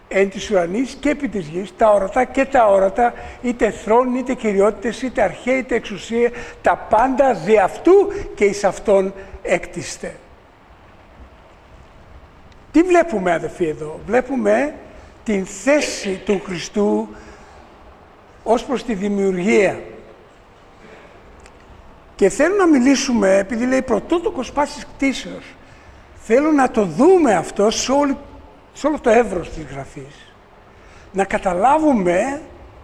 εν της ουρανής και επί της γης, τα ορατά και τα αόρατα, είτε θρόνοι, είτε κυριότητες, είτε αρχαίοι, είτε εξουσία, τα πάντα δι' αυτού και εις αυτόν έκτιστε. Τι βλέπουμε, αδελφοί, εδώ? Βλέπουμε την θέση του Χριστού ως προς τη δημιουργία. Και θέλω να μιλήσουμε, επειδή λέει πρωτότοκος πάσης κτήσεως, θέλω να το δούμε αυτό σε όλο το εύρος της Γραφής. Να καταλάβουμε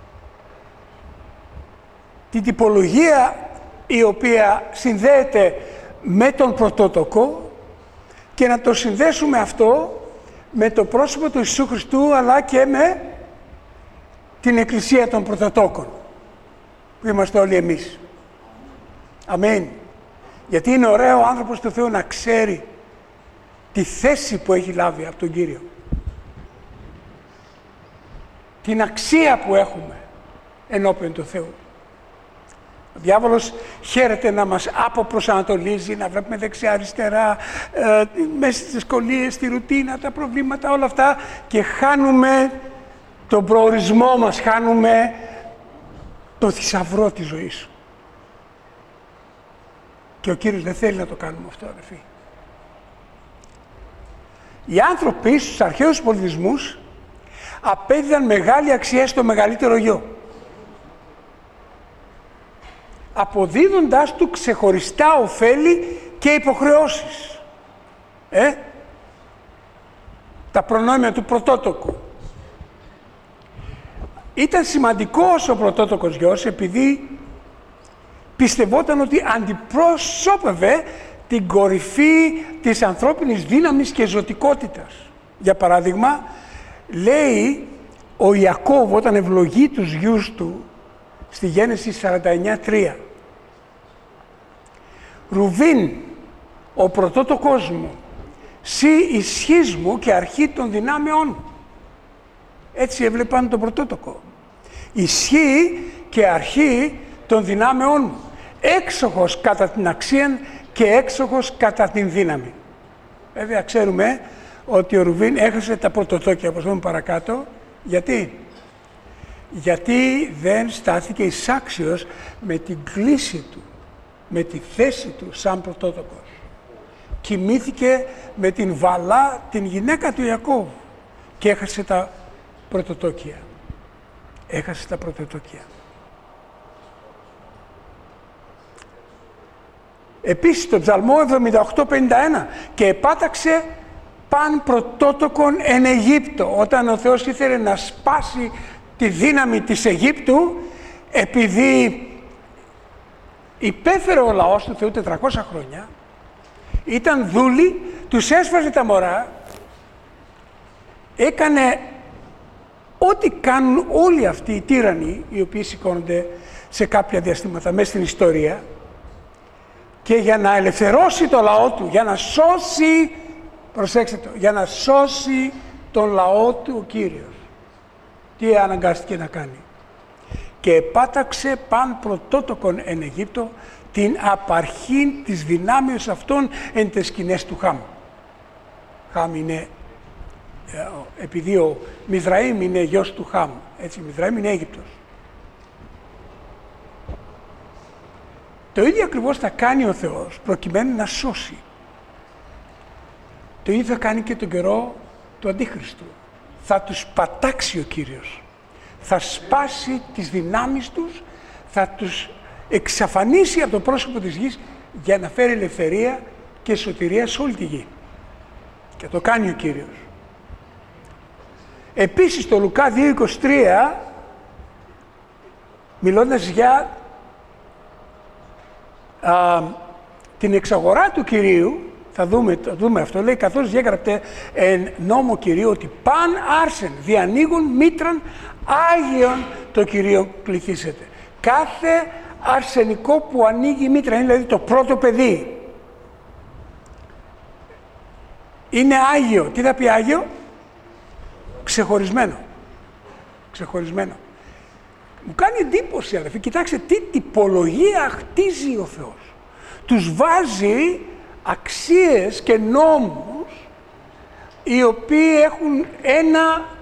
την τυπολογία η οποία συνδέεται με τον πρωτότοκο και να το συνδέσουμε αυτό με το πρόσωπο του Ιησού Χριστού, αλλά και με την Εκκλησία των Πρωτοτόκων, που είμαστε όλοι εμείς. Αμήν. Γιατί είναι ωραίο ο άνθρωπος του Θεού να ξέρει τη θέση που έχει λάβει από τον Κύριο. Την αξία που έχουμε ενώπιον του Θεού. Ο διάβολος χαίρεται να μας αποπροσανατολίζει, να βλέπουμε δεξιά-αριστερά, μέσα στις δυσκολίες, στη ρουτίνα, τα προβλήματα, όλα αυτά, και χάνουμε τον προορισμό μας, χάνουμε το θησαυρό της ζωής. Και ο Κύριος δεν θέλει να το κάνουμε αυτό, αδελφοί. Οι άνθρωποι στους αρχαίους πολιτισμούς απέδιδαν μεγάλη αξία στο μεγαλύτερο γιο, αποδίδοντάς του ξεχωριστά ωφέλη και υποχρεώσεις. Τα προνόμια του πρωτότοκου. Ήταν σημαντικός ο πρωτότοκος γιος, επειδή πιστευόταν ότι αντιπροσώπευε την κορυφή της ανθρώπινης δύναμης και ζωτικότητας. Για παράδειγμα, λέει ο Ιακώβ όταν ευλογεί τους γιους του στη Γένεση 49:3. Ρουβίν, ο πρωτότοκός μου, σύ ισχύς μου και αρχή των δυνάμεών μου. Έτσι έβλεπαν τον πρωτότοκο. Ισχύ και αρχή των δυνάμεών μου. Έξοχος κατά την αξία και έξοχος κατά την δύναμη. Βέβαια ξέρουμε ότι ο Ρουβίν έχασε τα πρωτοτόκια, όπως δούμε παρακάτω. Γιατί? Γιατί δεν στάθηκε εισάξιος με την κλίση του, με τη θέση του σαν πρωτότοκος. Κοιμήθηκε με την Βαλά, την γυναίκα του Ιακώβ, και έχασε τα πρωτοτόκια. Έχασε τα πρωτοτόκια. Επίσης, το Ψαλμό 78:51, και επάταξε παν πρωτότοκον εν Αιγύπτο. Όταν ο Θεός ήθελε να σπάσει τη δύναμη της Αιγύπτου, επειδή υπέφερε ο λαός του Θεού 400 χρόνια, ήταν δούλοι, τους έσφαζε τα μωρά, έκανε ό,τι κάνουν όλοι αυτοί οι τύρανοι, οι οποίοι σηκώνονται σε κάποια διαστήματα μέσα στην ιστορία, και για να ελευθερώσει το λαό του, για να σώσει, προσέξτε το, για να σώσει τον λαό του ο Κύριος, τι αναγκάστηκε να κάνει? Και επάταξε παν πρωτότοκον εν Αιγύπτο την απαρχήν της δυνάμεως αυτών εν τες σκηνές του Χάμ. Χάμ είναι, επειδή ο Μιθραήμ είναι γιος του Χάμ, έτσι, Μιθραήμ είναι Αίγυπτος. Το ίδιο ακριβώς θα κάνει ο Θεός προκειμένου να σώσει. Το ίδιο θα κάνει και τον καιρό του Αντίχριστου. Θα τους πατάξει ο Κύριος. Θα σπάσει τις δυνάμεις τους, θα τους εξαφανίσει από το πρόσωπο της γης για να φέρει ελευθερία και σωτηρία σε όλη τη γη. Και το κάνει ο Κύριος. Επίσης το Λουκά 2:23, μιλώντας για την εξαγορά του Κυρίου, θα δούμε αυτό, λέει, καθώς διέγραπτε εν νόμο Κυρίου ότι παν άρσεν διανοίγουν μήτραν Άγιον το Κυρίο κληθήσετε. Κάθε αρσενικό που ανοίγει μήτρα, είναι δηλαδή το πρώτο παιδί, είναι Άγιο. Τι θα πει Άγιο? Ξεχωρισμένο. Ξεχωρισμένο. Μου κάνει εντύπωση, αδελφοί, κοιτάξτε τι τυπολογία χτίζει ο Θεός. Τους βάζει αξίες και νόμους οι οποίοι έχουν ένα